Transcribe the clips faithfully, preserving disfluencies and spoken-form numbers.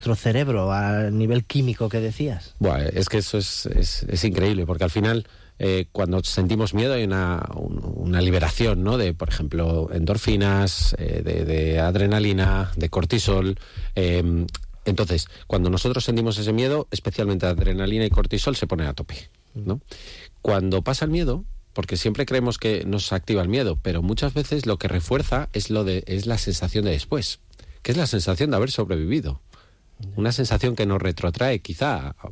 nuestro cerebro a nivel químico que decías? Bueno, es que eso es, es, es increíble, porque al final eh, cuando sentimos miedo hay una, un, una liberación, ¿no? De, por ejemplo, endorfinas, eh, de, de adrenalina, de cortisol. Eh, entonces, cuando nosotros sentimos ese miedo, especialmente adrenalina y cortisol se ponen a tope, ¿no? Cuando pasa el miedo, porque siempre creemos que nos activa el miedo, pero muchas veces lo que refuerza es lo de es la sensación de después, que es la sensación de haber sobrevivido. Una sensación que nos retrotrae quizá a,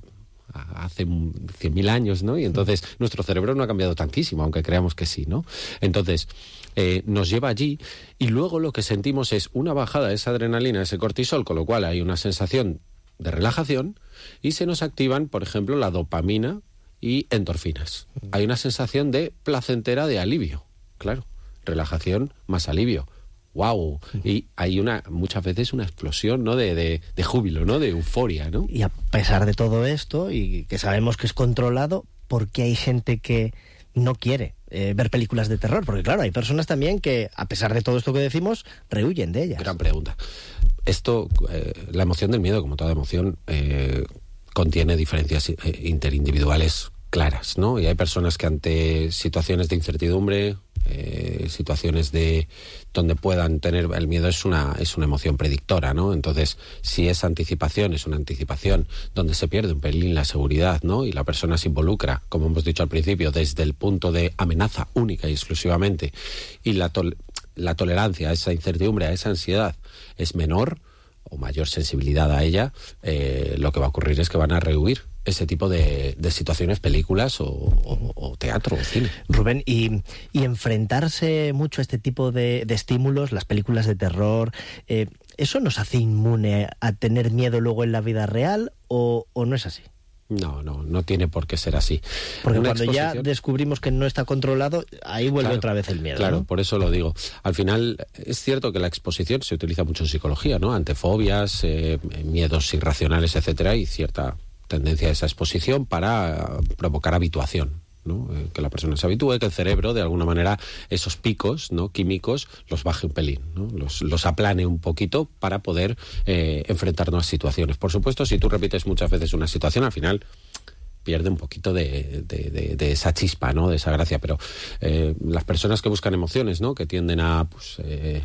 a hace cien mil años, ¿no? Y entonces nuestro cerebro no ha cambiado tantísimo, aunque creamos que sí, ¿no? Entonces eh, nos lleva allí y luego lo que sentimos es una bajada de esa adrenalina, ese cortisol, con lo cual hay una sensación de relajación y se nos activan, por ejemplo, la dopamina y endorfinas. Hay una sensación de placentera de alivio, claro, relajación más alivio. ¡Wow! Y hay una muchas veces una explosión, ¿no? de, de, de júbilo, ¿no? De euforia, ¿no? Y a pesar de todo esto, y que sabemos que es controlado, ¿por qué hay gente que no quiere eh, ver películas de terror? Porque claro, hay personas también que, a pesar de todo esto que decimos, rehuyen de ellas. Gran pregunta. Esto, eh, la emoción del miedo, como toda emoción, eh, contiene diferencias eh, interindividuales claras, ¿no? Y hay personas que ante situaciones de incertidumbre, eh, situaciones de donde puedan tener el miedo es una es una emoción predictora, ¿no? Entonces, si esa anticipación es una anticipación donde se pierde un pelín la seguridad, ¿no? Y la persona se involucra, como hemos dicho al principio, desde el punto de amenaza única y exclusivamente, y la tol- la tolerancia a esa incertidumbre, a esa ansiedad es menor o mayor sensibilidad a ella, eh, lo que va a ocurrir es que van a rehuir ese tipo de, de situaciones, películas o, o, o teatro o cine. Rubén, y, y enfrentarse mucho a este tipo de, de estímulos, las películas de terror, eh, ¿eso nos hace inmune a tener miedo luego en la vida real o, o no es así? No, no, no tiene por qué ser así. Porque Una cuando exposición... ya descubrimos que no está controlado, ahí vuelve claro, otra vez el miedo. Claro, ¿no? Por eso lo digo. Al final, es cierto que la exposición se utiliza mucho en psicología, ¿no? Ante fobias, eh, miedos irracionales, etcétera, y cierta tendencia a esa exposición para provocar habituación, ¿no? Eh, que la persona se habitúe, que el cerebro, de alguna manera, esos picos, ¿no? químicos, los baje un pelín, ¿no? los, los aplane un poquito para poder eh, enfrentarnos a situaciones. Por supuesto, si tú repites muchas veces una situación, al final pierde un poquito de, de, de, de esa chispa, ¿no? De esa gracia, pero eh, las personas que buscan emociones, ¿no? Que tienden a, pues, eh,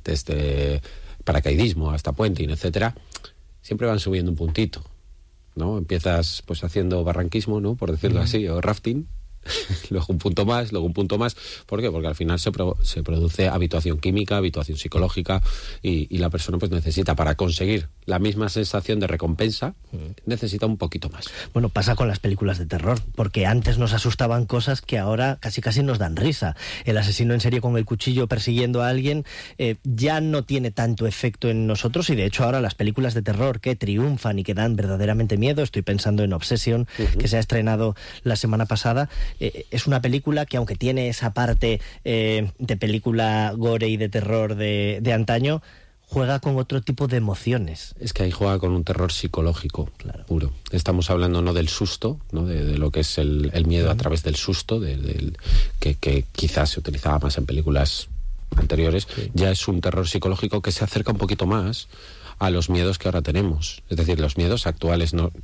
desde paracaidismo hasta puenting, etcétera, siempre van subiendo un puntito, ¿no? Empiezas pues haciendo barranquismo, ¿no? Por decirlo mm. así, o rafting, luego un punto más, luego un punto más. ¿Por qué? Porque al final se, pro, se produce habituación química, habituación psicológica y, y la persona pues necesita, para conseguir la misma sensación de recompensa, mm. necesita un poquito más. Bueno, pasa con las películas de terror, porque antes nos asustaban cosas que ahora casi casi nos dan risa. El asesino en serie con el cuchillo persiguiendo a alguien eh, ya no tiene tanto efecto en nosotros, y de hecho ahora las películas de terror que triunfan y que dan verdaderamente miedo, estoy pensando en Obsession, uh-huh. que se ha estrenado la semana pasada, eh, es una película que, aunque tiene esa parte eh, de película gore y de terror de, de antaño, juega con otro tipo de emociones. Es que ahí juega con un terror psicológico, claro, puro. Estamos hablando no del susto, no de, de lo que es el, el miedo uh-huh. a través del susto, de, de, que, que quizás se utilizaba más en películas anteriores. Sí. Ya es un terror psicológico que se acerca un poquito más a los miedos que ahora tenemos. Es decir, los miedos actuales no,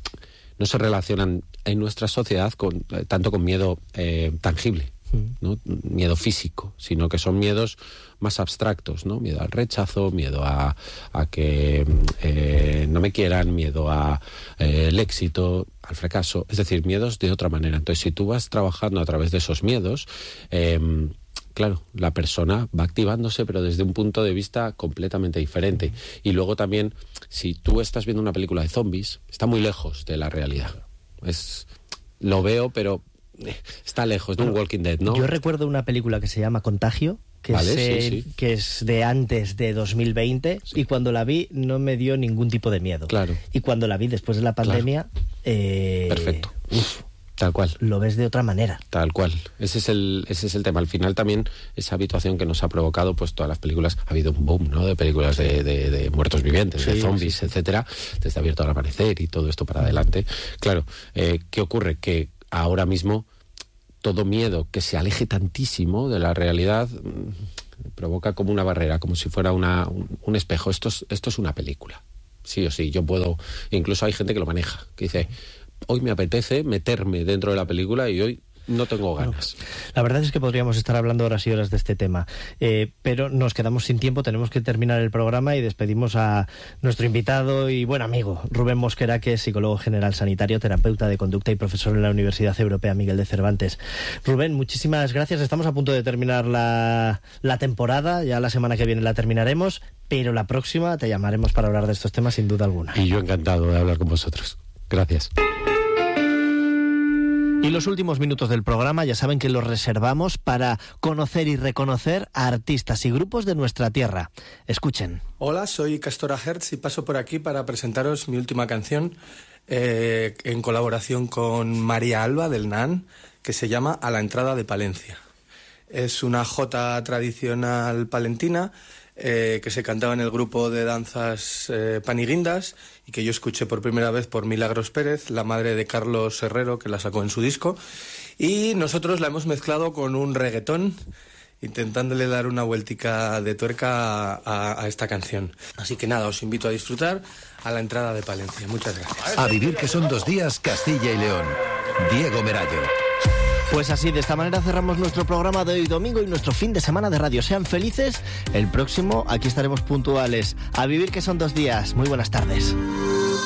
no se relacionan en nuestra sociedad con, eh, tanto con miedo eh, tangible, ¿no? Miedo físico, sino que son miedos más abstractos, ¿no? Miedo al rechazo, miedo a, a que eh, no me quieran, miedo a eh, el éxito, al fracaso, es decir, miedos de otra manera. Entonces, si tú vas trabajando a través de esos miedos, eh, claro, la persona va activándose, pero desde un punto de vista completamente diferente. Y luego también, si tú estás viendo una película de zombies, está muy lejos de la realidad. Es, lo veo, pero está lejos, de un Walking Dead, ¿no? Yo recuerdo una película que se llama Contagio, que, vale, es, sí, sí. que es de antes de dos mil veinte, sí. y cuando la vi no me dio ningún tipo de miedo. Claro. Y cuando la vi después de la pandemia... Claro. Eh, Perfecto. Uf, tal cual. Lo ves de otra manera. Tal cual. Ese es el ese es el tema. Al final también esa habituación que nos ha provocado pues todas las películas, ha habido un boom, ¿no? De películas de, de, de muertos vivientes, sí, de zombies, sí, sí. etcétera, desde Abierto al Amanecer y todo esto para adelante. Claro, eh, ¿qué ocurre? Que ahora mismo todo miedo que se aleje tantísimo de la realidad mmm, provoca como una barrera, como si fuera una, un, un espejo. Esto es, esto es una película. sí o sí. Yo puedo, incluso hay gente que lo maneja, que dice, hoy me apetece meterme dentro de la película y hoy no tengo ganas. Bueno, la verdad es que podríamos estar hablando horas y horas de este tema, eh, pero nos quedamos sin tiempo, tenemos que terminar el programa y despedimos a nuestro invitado y buen amigo, Rubén Mosquera, que es psicólogo general sanitario, terapeuta de conducta y profesor en la Universidad Europea Miguel de Cervantes. Rubén, muchísimas gracias. Estamos a punto de terminar la, la temporada, ya la semana que viene la terminaremos, pero la próxima te llamaremos para hablar de estos temas sin duda alguna. Y yo encantado de hablar con vosotros. Gracias. Y los últimos minutos del programa ya saben que los reservamos para conocer y reconocer a artistas y grupos de nuestra tierra. Escuchen. Hola, soy Castora Hertz y paso por aquí para presentaros mi última canción eh, en colaboración con María Alba del N A N, que se llama A la entrada de Palencia. Es una jota tradicional palentina eh, que se cantaba en el grupo de danzas eh, Paniguindas y que yo escuché por primera vez por Milagros Pérez, la madre de Carlos Herrero, que la sacó en su disco, y nosotros la hemos mezclado con un reggaetón, intentándole dar una vueltica de tuerca a, a, a esta canción. Así que nada, os invito a disfrutar A la entrada de Palencia. Muchas gracias. A vivir que son dos días, Castilla y León. Diego Merallo. Pues así, de esta manera cerramos nuestro programa de hoy domingo y nuestro fin de semana de radio. Sean felices. El próximo, aquí estaremos puntuales. A vivir que son dos días. Muy buenas tardes.